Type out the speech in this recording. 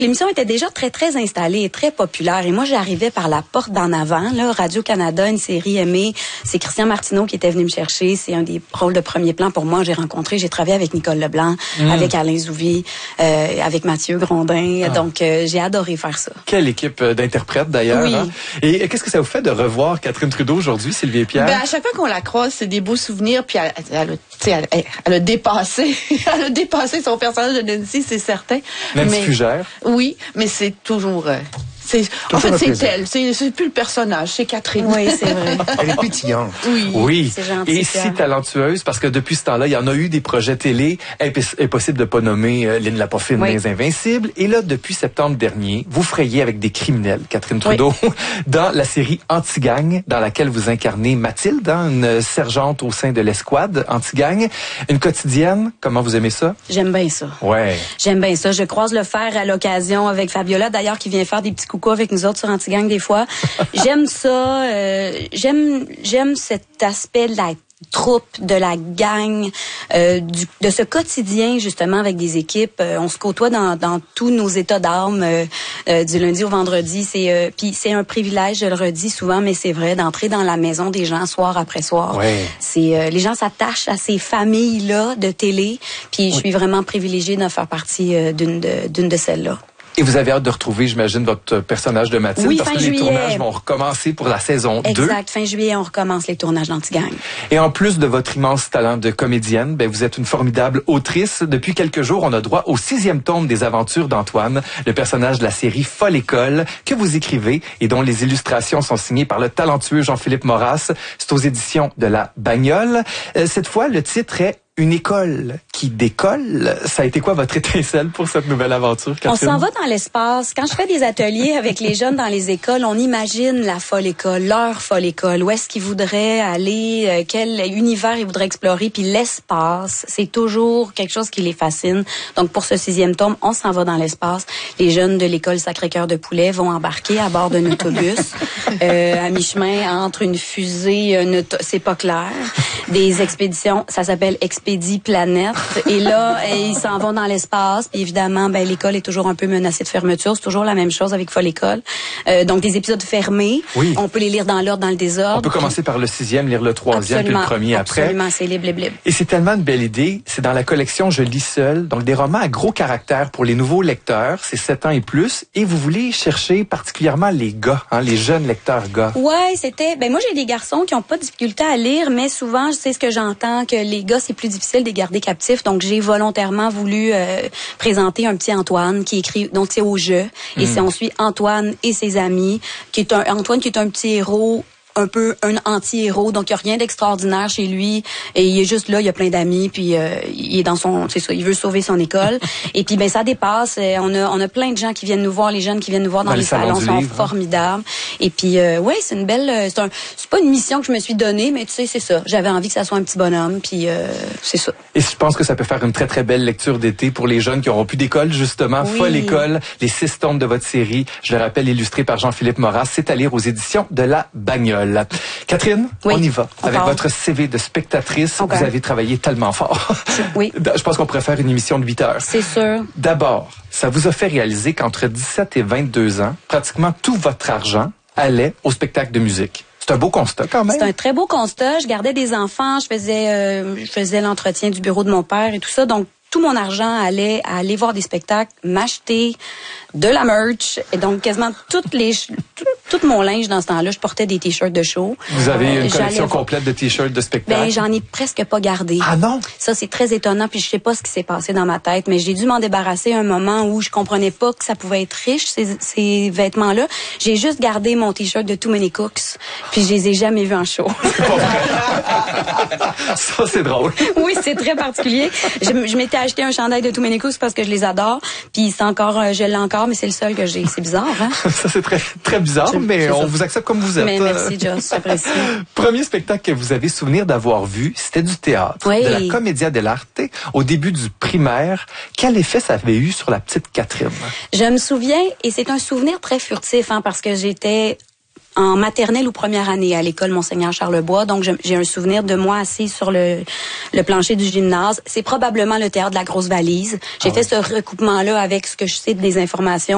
L'émission était déjà très installée et très populaire. Et moi, j'arrivais par la porte d'en avant, là, Radio-Canada, une série aimée. C'est Christian Martineau qui était venu me chercher. C'est un des rôles de premier plan pour moi. J'ai travaillé avec Nicole Leblanc, avec Alain Zouvi, avec Mathieu Grondin. Donc, j'ai adoré faire ça. Quelle équipe d'interprètes, d'ailleurs. Oui. Hein? Et qu'est-ce que ça vous fait de revoir Catherine Trudeau aujourd'hui, Sylvie et Pierre? Ben, à chaque fois qu'on la croise, c'est des beaux souvenirs. Puis elle a dépassé son personnage de Nancy, c'est certain. Nancy Fugère. Oui, mais c'est toujours... En fait, c'est elle. C'est plus le personnage, c'est Catherine. Oui, c'est vrai. Elle est pétillante. Oui. C'est gentil, Et si talentueuse, parce que depuis ce temps-là, il y en a eu des projets télé. Impossible de pas nommer Lynn Lapoffine, Les Invincibles. Et là, depuis septembre dernier, vous frayez avec des criminels, Catherine Trudeau, dans la série Anti-Gang, dans laquelle vous incarnez Mathilde, une sergente au sein de l'escouade Anti-Gang. Une quotidienne, comment vous aimez ça? J'aime bien ça. Ouais. J'aime bien ça. Je croise le fer à l'occasion avec Fabiola, d'ailleurs, qui vient faire des petits coucou avec nous autres sur Anti-Gang des fois. J'aime ça. J'aime cet aspect de la troupe, de la gang, de ce quotidien justement avec des équipes. On se côtoie dans tous nos états d'âme du lundi au vendredi. Puis c'est un privilège, je le redis souvent, mais c'est vrai, d'entrer dans la maison des gens soir après soir. Ouais. Les gens s'attachent à ces familles-là de télé. Puis je suis vraiment privilégiée de faire partie d'une de celles-là. Et vous avez hâte de retrouver, j'imagine, votre personnage de Mathilde, oui, parce que les tournages vont recommencer pour la saison 2. Exact, fin juillet, on recommence les tournages d'Anti-Gang. Et en plus de votre immense talent de comédienne, vous êtes une formidable autrice. Depuis quelques jours, on a droit au 6e tome des aventures d'Antoine, le personnage de la série Folle École, que vous écrivez et dont les illustrations sont signées par le talentueux Jean-Philippe Maurras. C'est aux éditions de La Bagnole. Cette fois, le titre est Une école qui décolle. Ça a été quoi votre étincelle pour cette nouvelle aventure, Catherine? On s'en va dans l'espace. Quand je fais des ateliers avec les jeunes dans les écoles, on imagine la folle école, leur folle école. Où est-ce qu'ils voudraient aller, quel univers ils voudraient explorer. Puis l'espace, c'est toujours quelque chose qui les fascine. Donc pour ce 6e tome, on s'en va dans l'espace. Les jeunes de l'école Sacré-Cœur de Poulet vont embarquer à bord d'un autobus à mi-chemin entre une fusée, c'est pas clair. Des expéditions, ça s'appelle Expédie Planète. Et là, ils s'en vont dans l'espace. Puis évidemment, l'école est toujours un peu menacée de fermeture. C'est toujours la même chose avec Folle École. Donc des épisodes fermés. Oui. On peut les lire dans l'ordre, dans le désordre. On peut commencer par le 6e, lire le 3e, puis le premier après. Absolument, c'est libre. Et c'est tellement une belle idée. C'est dans la collection Je lis seul. Donc des romans à gros caractère pour les nouveaux lecteurs. C'est 7 ans et plus. Et vous voulez chercher particulièrement les gars, les jeunes lecteurs gars. Ouais, moi j'ai des garçons qui ont pas de difficulté à lire, mais souvent, c'est ce que j'entends, que les gars, c'est plus difficile de les garder captifs. Donc, j'ai volontairement voulu présenter un petit Antoine qui écrit, donc c'est au jeu. Et on suit Antoine et ses amis, Antoine qui est un petit héros, un peu un anti-héros, donc il n'y a rien d'extraordinaire chez lui, et il est juste là, il a plein d'amis, puis il est dans il veut sauver son école, et puis ça dépasse, on a plein de gens qui viennent nous voir, les jeunes qui viennent nous voir dans les salons sont formidables, et puis c'est une belle, c'est pas une mission que je me suis donnée, mais c'est ça, j'avais envie que ça soit un petit bonhomme, puis c'est ça. Et je pense que ça peut faire une très très belle lecture d'été pour les jeunes qui n'auront plus d'école, justement. Oui. Folle École, les 6 tomes de votre série, je le rappelle, illustré par Jean-Philippe Maurras, c'est à lire aux éditions de La Bagnole. Catherine, on y va. Avec votre CV de spectatrice, vous avez travaillé tellement fort. Oui. Je pense qu'on pourrait faire une émission de 8 heures. C'est sûr. D'abord, ça vous a fait réaliser qu'entre 17 et 22 ans, pratiquement tout votre argent allait au spectacle de musique. C'est un beau constat quand même. C'est un très beau constat. Je gardais des enfants, je faisais l'entretien du bureau de mon père et tout ça. Donc, tout mon argent allait à aller voir des spectacles, m'acheter de la merch. Et donc, quasiment tout mon linge dans ce temps-là, je portais des t-shirts de show. Vous avez une collection complète de t-shirts de spectacle? J'en ai presque pas gardé. Ah non? Ça, c'est très étonnant, puis je sais pas ce qui s'est passé dans ma tête, mais j'ai dû m'en débarrasser à un moment où je comprenais pas que ça pouvait être riche, ces vêtements-là. J'ai juste gardé mon t-shirt de Too Many Cooks, puis je les ai jamais vus en show. C'est pas vrai. Ça, c'est drôle. Oui, c'est très particulier. Je m'étais acheté un chandail de Too Many Cooks parce que je les adore, puis je l'ai encore, mais c'est le seul que j'ai. C'est bizarre, hein? Ça, c'est très, très bizarre, mais on vous accepte comme vous êtes. Mais merci, Joss, j'apprécie. Premier spectacle que vous avez souvenir d'avoir vu, c'était du théâtre, de la Commedia dell'arte, au début du primaire. Quel effet ça avait eu sur la petite Catherine? Je me souviens, et c'est un souvenir très furtif, parce que j'étais en maternelle ou première année à l'école Monseigneur Charlebois. Donc, j'ai un souvenir de moi assise sur le plancher du gymnase. C'est probablement le théâtre de la grosse valise. J'ai fait ce recoupement-là avec ce que je sais des informations.